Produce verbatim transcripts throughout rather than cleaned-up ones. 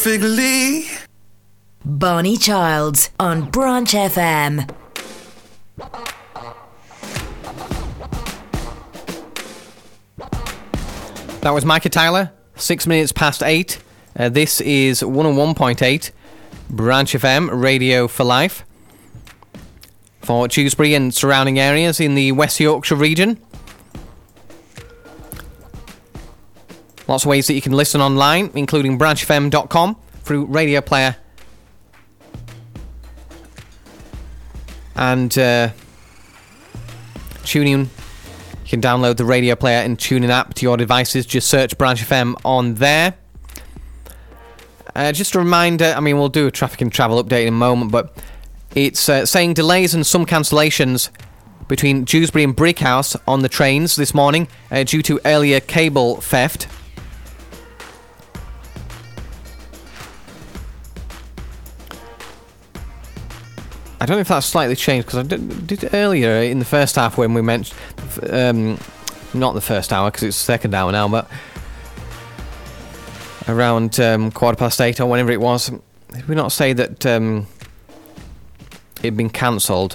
Figley. Bonnie Childs on Branch F M. That was Micah Tyler, six minutes past eight. Uh, this is one oh one point eight, Branch F M, Radio for Life. For Dewsbury and surrounding areas in the West Yorkshire region. Lots of ways that you can listen online, including branch f m dot com, through Radio Player. And uh, TuneIn. You can download the Radio Player and TuneIn app to your devices. Just search Branch F M on there. Uh, just a reminder, I mean, we'll do a traffic and travel update in a moment, but it's uh, saying delays and some cancellations between Dewsbury and Brickhouse on the trains this morning uh, due to earlier cable theft. I don't know if that's slightly changed, because I did, did earlier in the first half when we mentioned, um, not the first hour because it's the second hour now, but around um, quarter past eight or whenever it was, did we not say that um, it had been cancelled?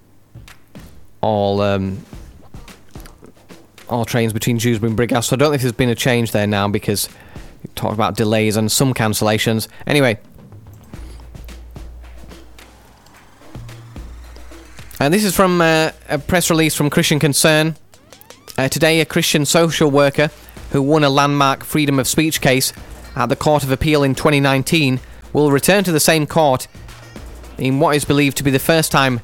All um, all trains between Dewsbury and Brickhouse. So I don't know if there's been a change there now, because we talked about delays and some cancellations. Anyway. And this is from uh, a press release from Christian Concern. Uh, today, a Christian social worker who won a landmark freedom of speech case at the Court of Appeal in twenty nineteen will return to the same court in what is believed to be the first time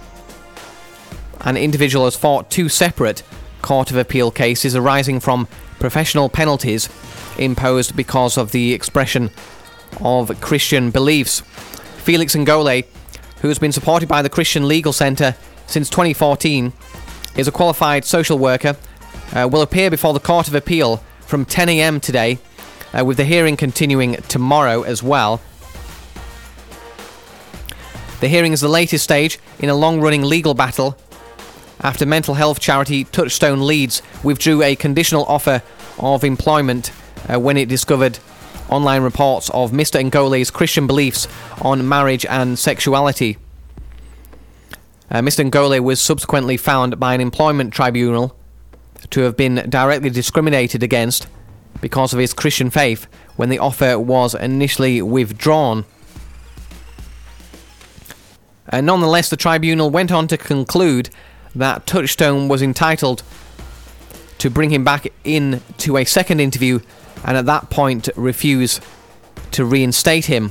an individual has fought two separate Court of Appeal cases arising from professional penalties imposed because of the expression of Christian beliefs. Felix Ngole, who has been supported by the Christian Legal Centre since twenty fourteen, is a qualified social worker, uh, will appear before the Court of Appeal from ten a m today, uh, with the hearing continuing tomorrow as well. The hearing is the latest stage in a long-running legal battle after mental health charity Touchstone Leeds withdrew a conditional offer of employment uh, when it discovered online reports of Mister Ngole's Christian beliefs on marriage and sexuality. Uh, Mister Ngole was subsequently found by an employment tribunal to have been directly discriminated against because of his Christian faith when the offer was initially withdrawn. Uh, nonetheless, the tribunal went on to conclude that Touchstone was entitled to bring him back in to a second interview, and at that point refuse to reinstate him.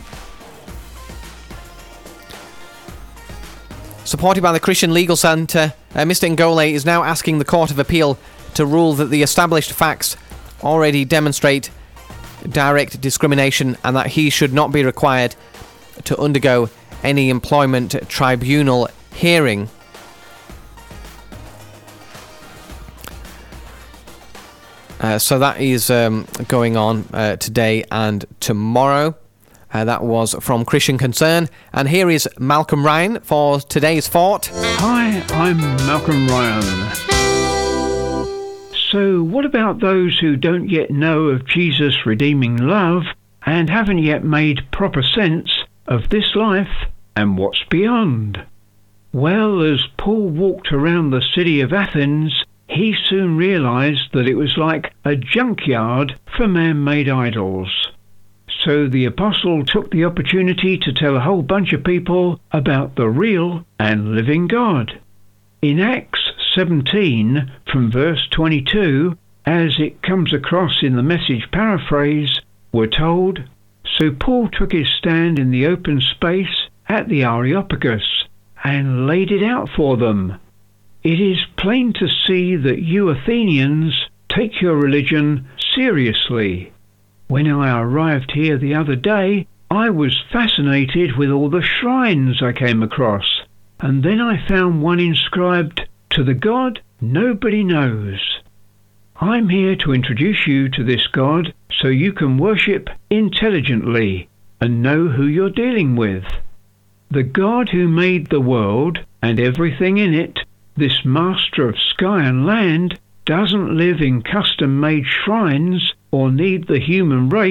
Supported by the Christian Legal Centre, uh, Mister Ngole is now asking the Court of Appeal to rule that the established facts already demonstrate direct discrimination and that he should not be required to undergo any employment tribunal hearing. Uh, so that is um, going on uh, today and tomorrow. Uh, that was from Christian Concern. And here is Malcolm Ryan for today's thought. Hi, I'm Malcolm Ryan. So what about those who don't yet know of Jesus' redeeming love and haven't yet made proper sense of this life and what's beyond? Well, as Paul walked around the city of Athens, he soon realized that it was like a junkyard for man-made idols. So the apostle took the opportunity to tell a whole bunch of people about the real and living God. In Acts seventeen, from verse twenty-two, as it comes across in the Message paraphrase, we're told, "So Paul took his stand in the open space at the Areopagus and laid it out for them. It is plain to see that you Athenians take your religion seriously. When I arrived here the other day, I was fascinated with all the shrines I came across, and then I found one inscribed, 'To the God nobody knows.' I'm here to introduce you to this God so you can worship intelligently and know who you're dealing with. The God who made the world and everything in it, this master of sky and land, doesn't live in custom-made shrines or need the human race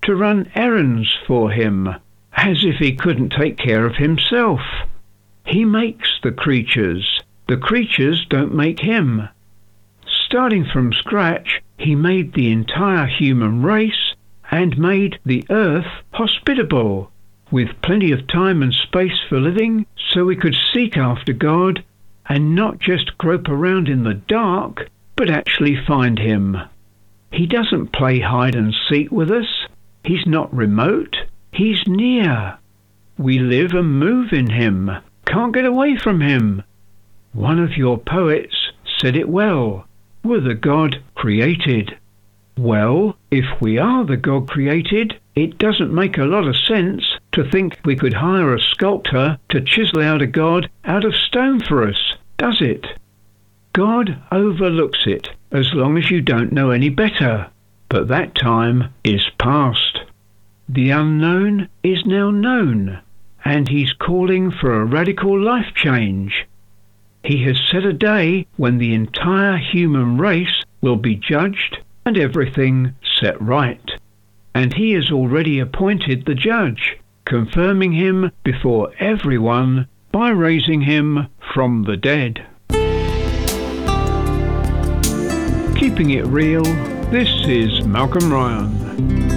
to run errands for him, as if he couldn't take care of himself. He makes the creatures. The creatures don't make him. Starting from scratch, he made the entire human race and made the earth hospitable, with plenty of time and space for living, so we could seek after God and not just grope around in the dark, but actually find him. He doesn't play hide and seek with us. He's not remote. He's near. We live and move in him. Can't get away from him. One of your poets said it well. We're the God created. Well, if we are the God created, it doesn't make a lot of sense to think we could hire a sculptor to chisel out a God out of stone for us, does it? God overlooks it, as long as you don't know any better. But that time is past. The unknown is now known, and he's calling for a radical life change. He has set a day when the entire human race will be judged and everything set right. And he has already appointed the judge, confirming him before everyone by raising him from the dead. Keeping it real, this is Malcolm Ryan.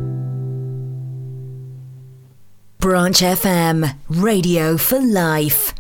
Branch F M, radio for life.